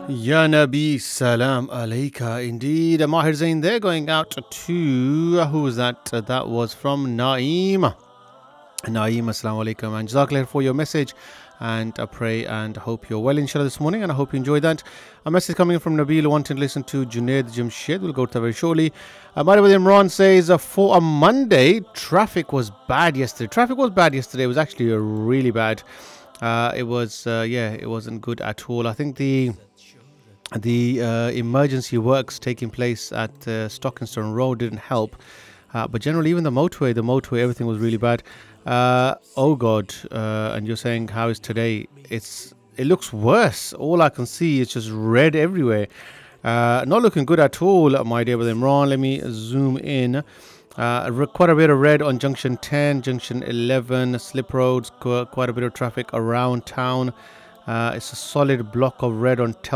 Ya Nabi Salam Alayka. Indeed, Mahir Zain there going out to who was that? That was from Naeem. Naeem, Assalamu alaikum, and Jazakallah for your message. And I pray and hope you're well, inshallah, this morning. And I hope you enjoyed that. A message coming from Nabil wanting to listen to Junaid Jamshed. We'll go to that very shortly. Maribad Imran says, for a Monday, traffic was bad yesterday. It was actually really bad. It wasn't good at all. I think the emergency works taking place at Stockenstone Road didn't help. But generally, even the motorway, everything was really bad. Oh God! And you're saying how is today? It looks worse. All I can see is just red everywhere. Not looking good at all, my dear brother Imran. Let me zoom in. Quite a bit of red on junction 10, junction 11, slip roads. Quite a bit of traffic around town. It's a solid block of red on